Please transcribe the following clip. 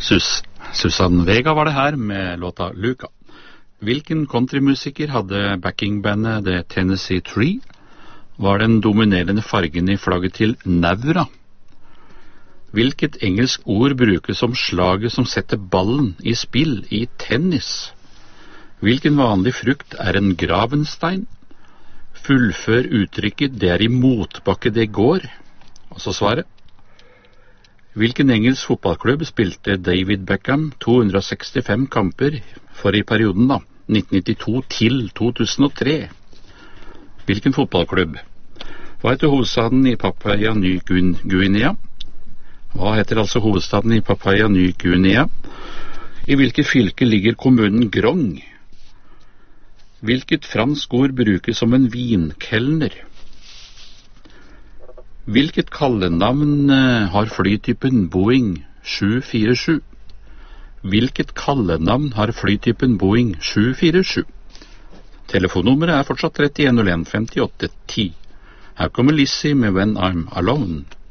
Susanne Vega var det her med låta Luca. Hvilken countrymusiker hadde backingbandet The Tennessee Tree? Var den dominerende fargen i flagget til Naura? Hvilket engelsk ord brukes som slaget som setter ballen i spill i tennis? Hvilken vanlig frukt er en gravenstein? Fullfør uttrykket det er i motbakke det går. Og så svaret. Hvilken engelsk fotballklubb spilte David Beckham 265 kamper for i perioden 1992 til 2003? Hvilken fotballklubb? Hva heter hovedstaden i Papua Ny-Guinea? Hva heter altså hovedstaden i Papua Ny-Guinea? I hvilket fylke ligger kommunen Grong? Hvilket fransk ord brukes som en vinkelner? Hvilket kallenavn har flytypen Boeing 747? Hvilket kallenavn har flytypen Boeing 747? Telefonnummeret er fortsatt 3101 58 10. Her kommer Lizzie med When I'm Alone.